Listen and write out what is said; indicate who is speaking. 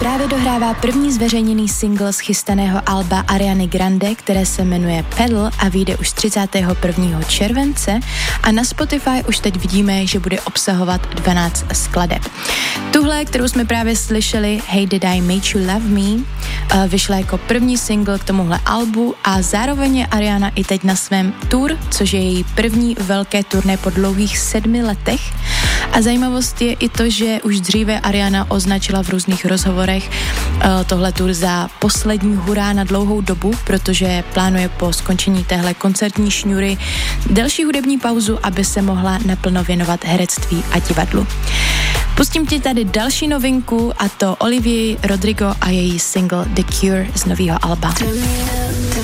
Speaker 1: právě dohrává první zveřejněný single z chystaného alba Ariany Grande, které se jmenuje Pedal a vyjde už 31. července a na Spotify už teď vidíme, že bude obsahovat 12 skladeb. Tuhle, kterou jsme právě slyšeli, Hey Did I Make You Love Me, vyšla jako první single k tomuhle albu a zároveň je Ariana i teď na svém tour, což je její první velké turné po dlouhých 7 letech. A zajímavost je i to, že už dříve Ariana označila v různých rozhovorech tohle tour za poslední hurá na dlouhou dobu, protože plánuje po skončení téhle koncertní šňůry delší hudební pauzu, aby se mohla naplno věnovat herectví a divadlu. Pustím ti tady další novinku a to Olivia Rodrigo a její single The Cure z nového alba.